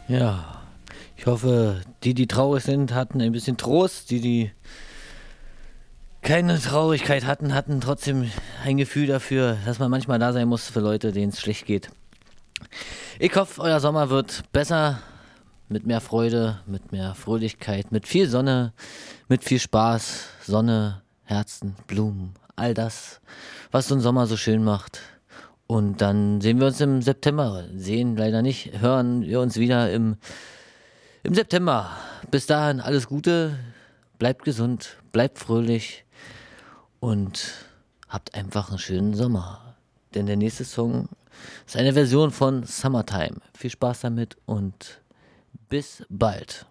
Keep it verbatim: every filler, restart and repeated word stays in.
Ja, ich hoffe, die, die traurig sind, hatten ein bisschen Trost. Die, die keine Traurigkeit hatten, hatten trotzdem ein Gefühl dafür, dass man manchmal da sein muss für Leute, denen es schlecht geht. Ich hoffe, euer Sommer wird besser, mit mehr Freude, mit mehr Fröhlichkeit, mit viel Sonne, mit viel Spaß, Sonne, Herzen, Blumen, all das, was so einen Sommer so schön macht. Und dann sehen wir uns im September. Sehen leider nicht, hören wir uns wieder im, im September. Bis dahin alles Gute, bleibt gesund, bleibt fröhlich und habt einfach einen schönen Sommer. Denn der nächste Song ist eine Version von Summertime. Viel Spaß damit und bis bald.